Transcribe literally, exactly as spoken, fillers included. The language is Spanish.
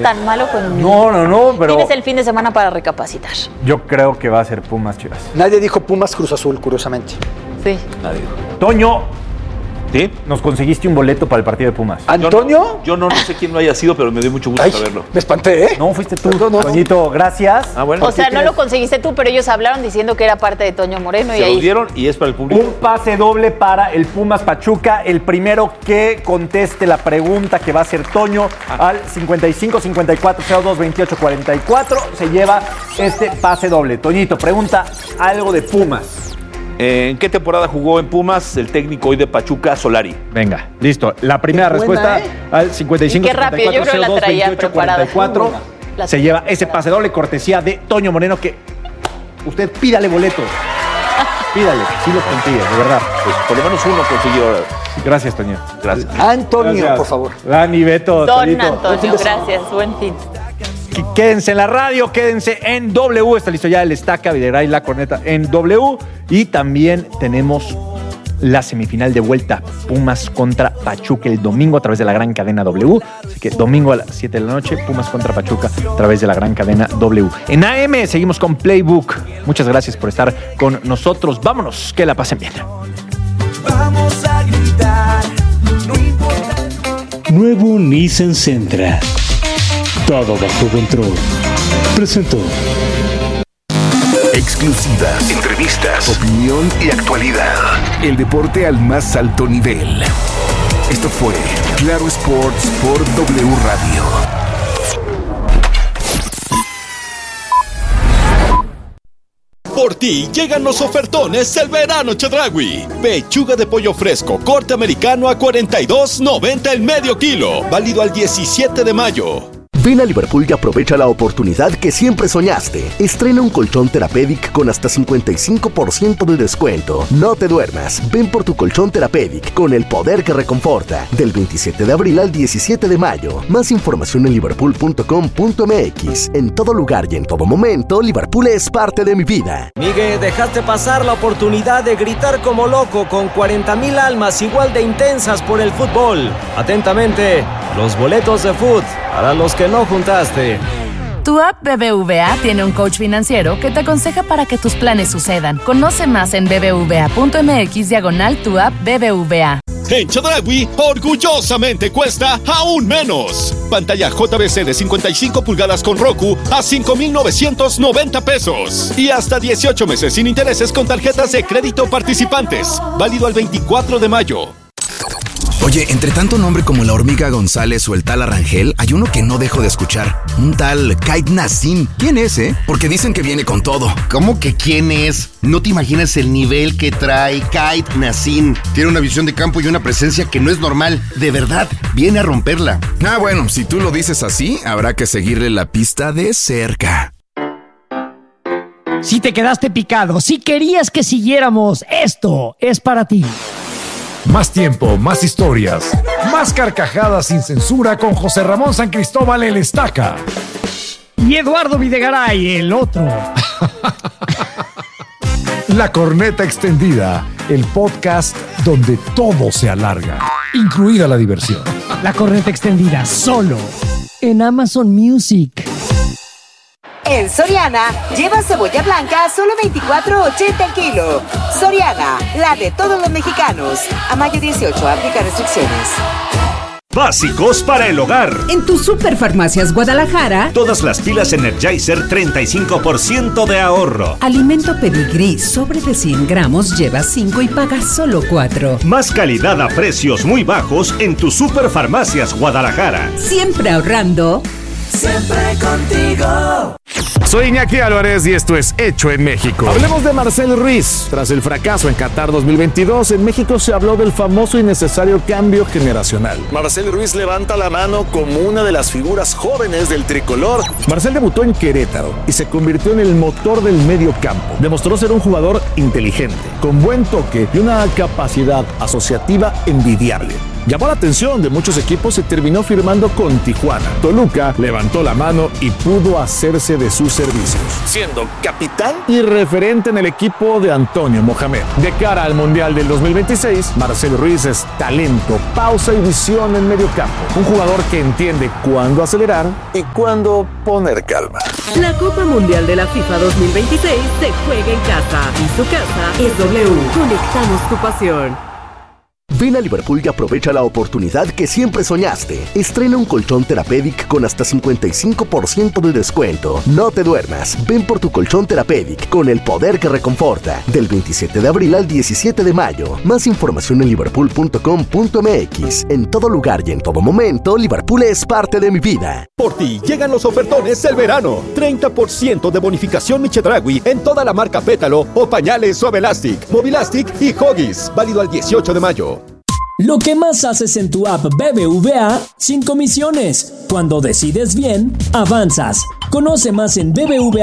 tan malo con... No, no, no, pero... Tienes el fin de semana para recapacitar. Yo creo que va a ser Pumas Chivas. Nadie dijo Pumas Cruz Azul, curiosamente. Sí. Nadie dijo. Toño, ¿sí? Nos conseguiste un boleto para el partido de Pumas. ¿Antonio? Yo no, yo no, no sé quién lo haya sido, pero me dio mucho gusto Ay, saberlo. me espanté, ¿eh? No, fuiste tú, No, no, Toñito, gracias. Ah, bueno. O sea, no lo conseguiste tú, pero ellos hablaron diciendo que era parte de Toño Moreno. Se y ahí los dieron y es para el público. Un pase doble para el Pumas Pachuca. El primero que conteste la pregunta que va a hacer Toño ah. al cincuenta y cinco cincuenta y cuatro cero dos veintiocho cuarenta y cuatro se lleva este pase doble. Toñito, pregunta algo de Pumas. ¿En qué temporada jugó en Pumas el técnico hoy de Pachuca, Solari? Venga, listo. La primera Qué respuesta buena, ¿eh? al cincuenta y cinco cincuenta y cuatro cero dos veintiocho cuarenta y cuatro se lleva ese pase doble, cortesía de Toño Moreno, que usted pídale boletos. Pídale, sí los consigue, de verdad. Pues por lo menos uno consiguió ahora. Gracias, Toño. Gracias. Antonio, Gracias. Por favor. Dani, Beto, Don Toñito. Antonio, gracias. Buen fin. Quédense en la radio, quédense en W. Está listo ya el Estaca, Videgaray, la corneta en W. Y también tenemos la semifinal de vuelta, Pumas contra Pachuca, el domingo a través de la gran cadena W. Así que domingo a las siete de la noche, Pumas contra Pachuca a través de la gran cadena W. En A M seguimos con Playbook. Muchas gracias por estar con nosotros. Vámonos, que la pasen bien. Vamos a gritar, no importa. Nuevo Nissan Sentra. Todo bajo control. Presentó. Exclusivas, entrevistas, opinión y actualidad. El deporte al más alto nivel. Esto fue Claro Sports por W Radio. Por ti llegan los ofertones del verano Chedraui. Pechuga de pollo fresco, corte americano a cuarenta y dos noventa el medio kilo. Válido al diecisiete de mayo. Ven a Liverpool y aprovecha la oportunidad que siempre soñaste. Estrena un colchón Therapeutic con hasta cincuenta y cinco por ciento de descuento. No te duermas. Ven por tu colchón Therapeutic con el poder que reconforta. Del veintisiete de abril al diecisiete de mayo. Más información en liverpool punto com punto m x. En todo lugar y en todo momento, Liverpool es parte de mi vida. Miguel, dejaste pasar la oportunidad de gritar como loco con cuarenta mil almas igual de intensas por el fútbol. Atentamente, los boletos de fútbol para los que no juntaste. Tu app B B V A tiene un coach financiero que te aconseja para que tus planes sucedan. Conoce más en bbva punto m x diagonal tu app B B V A. En Chedraui, orgullosamente cuesta aún menos. Pantalla J V C de cincuenta y cinco pulgadas con Roku a cinco mil novecientos noventa pesos. Y hasta dieciocho meses sin intereses con tarjetas de crédito participantes. Válido al veinticuatro de mayo. Oye, entre tanto nombre como la hormiga González o el tal Arrangel, hay uno que no dejo de escuchar. Un tal Kait Nassim. ¿Quién es, eh? Porque dicen que viene con todo. ¿Cómo que quién es? No te imaginas el nivel que trae Kait Nassim. Tiene una visión de campo y una presencia que no es normal. De verdad, viene a romperla. Ah, bueno, si tú lo dices así, habrá que seguirle la pista de cerca. Si te quedaste picado, si querías que siguiéramos, esto es para ti. Más tiempo, más historias, más carcajadas sin censura con José Ramón San Cristóbal el Estaca. Y Eduardo Videgaray, el otro. La Corneta Extendida, el podcast donde todo se alarga, incluida la diversión. La Corneta Extendida, solo en Amazon Music. En Soriana, lleva cebolla blanca a solo veinticuatro ochenta el kilo. Soriana, la de todos los mexicanos. A mayo dieciocho, aplica restricciones. Básicos para el hogar. En tu Superfarmacias Guadalajara, todas las pilas Energizer, treinta y cinco por ciento de ahorro. Alimento Pedigrí, sobre de cien gramos, lleva cinco y paga solo cuatro. Más calidad a precios muy bajos en tu Superfarmacias Guadalajara. Siempre ahorrando. Siempre contigo. Soy Iñaki Álvarez y esto es Hecho en México. Hablemos de Marcel Ruiz. Tras el fracaso en Qatar dos mil veintidós, en México se habló del famoso y necesario cambio generacional. Marcel Ruiz levanta la mano como una de las figuras jóvenes del tricolor. Marcel debutó en Querétaro y se convirtió en el motor del medio campo. Demostró ser un jugador inteligente, con buen toque y una capacidad asociativa envidiable. Llamó la atención de muchos equipos y terminó firmando con Tijuana. Toluca levantó la mano y pudo hacerse de sus servicios, Siendo capitán y referente en el equipo de Antonio Mohamed. De cara al Mundial del dos mil veintiséis, Marcelo Ruiz es talento, pausa y visión en medio campo. Un jugador que entiende cuándo acelerar y cuándo poner calma. La Copa Mundial de la FIFA dos mil veintiséis se juega en casa y su casa es W. Conectamos tu pasión. Ven a Liverpool y aprovecha la oportunidad que siempre soñaste. Estrena un colchón Therapeutic con hasta cincuenta y cinco por ciento de descuento. No te duermas. Ven por tu colchón Therapeutic con el poder que reconforta. Del veintisiete de abril al diecisiete de mayo. Más información en liverpool punto com punto m x. En todo lugar y en todo momento, Liverpool es parte de mi vida. Por ti llegan los ofertones del verano. treinta por ciento de bonificación Michedragui en toda la marca Pétalo o pañales Suave Elastic, Movilastic y Huggies. Válido al dieciocho de mayo. Lo que más haces en tu app B B V A sin comisiones. Cuando decides bien, avanzas. Conoce más en B B V A